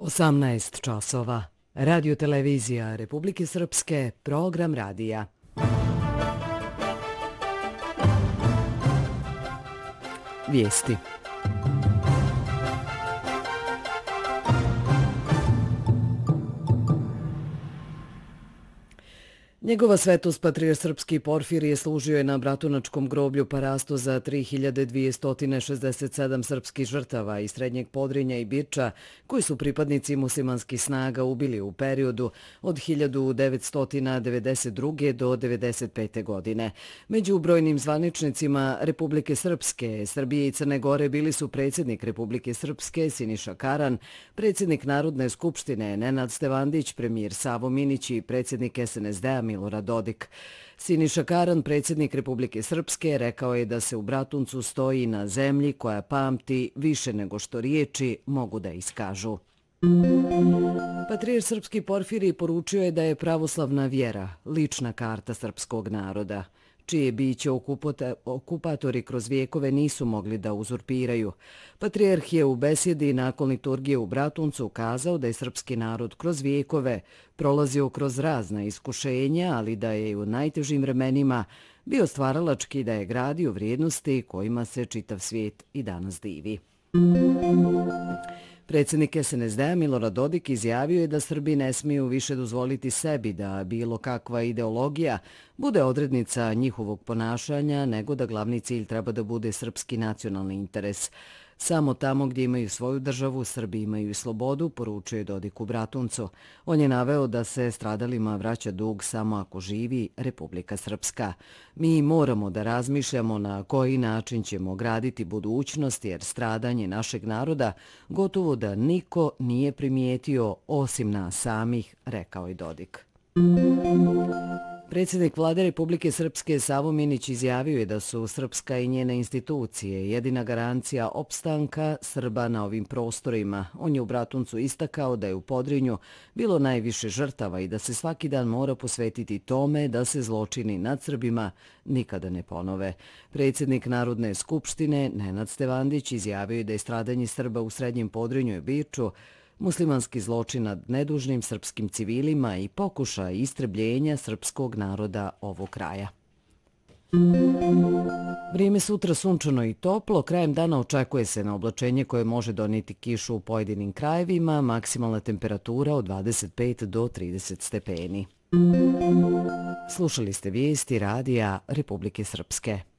18 časova. Radio televizija Republike Srpske, program radija. Vijesti. Njegova svetost patrijarh srpski Porfirije služio je na Bratunačkom groblju Parasto za 3267 srpskih žrtava iz Srednjeg Podrinja i Biča, koji su pripadnici muslimanskih snaga ubili u periodu od 1992. do 1995. godine. Među brojnim zvaničnicima Republike Srpske, Srbije i Crne Gore bili su predsjednik Republike Srpske Siniša Karan, predsjednik Narodne skupštine Nenad Stevandić, premijer Savo Minić i predsjednik SNSD-a Milorad Dodik. Siniša Karan, predsjednik Republike Srpske, rekao je da se u Bratuncu stoji na zemlji koja pamti više nego što riječi mogu da iskažu. Patrijarh srpski Porfirij poručio je da je pravoslavna vjera lična karta srpskog naroda, čije biće okupatori kroz vijekove nisu mogli da uzurpiraju. Patrijarh je u besjedi nakon liturgije u Bratuncu kazao da je srpski narod kroz vijekove prolazio kroz razna iskušenja, ali da je u najtežim vremenima bio stvaralački i da je gradio vrijednosti kojima se čitav svijet i danas divi. Predsjednik SNSD-a Milorad Dodik izjavio je da Srbi ne smiju više dozvoliti sebi da bilo kakva ideologija bude odrednica njihovog ponašanja, nego da glavni cilj treba da bude srpski nacionalni interes. Samo tamo gdje imaju svoju državu, Srbi imaju i slobodu, poručio je Dodik u Bratuncu. On je naveo da se stradalima vraća dug samo ako živi Republika Srpska. Mi moramo da razmišljamo na koji način ćemo graditi budućnost, jer stradanje našeg naroda gotovo da niko nije primijetio osim nas samih, rekao je Dodik. Predsjednik vlade Republike Srpske Savo Minić izjavio je da su Srpska i njene institucije jedina garancija opstanka Srba na ovim prostorima. On je u Bratuncu istakao da je u Podrinju bilo najviše žrtava i da se svaki dan mora posvetiti tome da se zločini nad Srbima nikada ne ponove. Predsjednik Narodne skupštine Nenad Stevandić izjavio je da je stradanje Srba u Srednjem Podrinju i Biču muslimanski zločin nad nedužnim srpskim civilima i pokušaj istrebljenja srpskog naroda ovog kraja. Vrijeme sutra sunčano i toplo, krajem dana očekuje se na oblačenje koje može donijeti kišu u pojedinim krajevima, maksimalna temperatura od 25 do 30 stepeni. Slušali ste vijesti radija Republike Srpske.